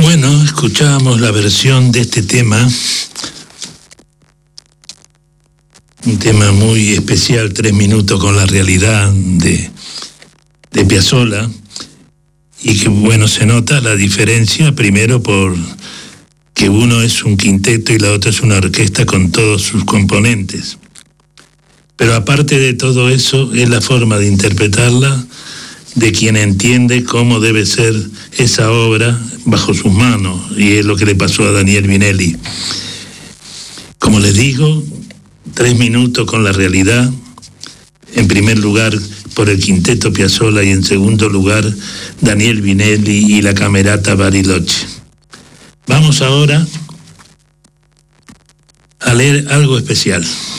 Bueno, escuchábamos la versión de este tema, un tema muy especial, 3 minutos con la realidad de Piazzolla, y que bueno, se nota la diferencia, primero por que uno es un quinteto y la otra es una orquesta con todos sus componentes. Pero aparte de todo eso, es la forma de interpretarla de quien entiende cómo debe ser esa obra bajo sus manos, y es lo que le pasó a Daniel Vinelli. Como les digo, 3 minutos con la realidad, en primer lugar por el quinteto Piazzolla y en segundo lugar Daniel Vinelli y la Camerata Bariloche. Vamos ahora a leer algo especial.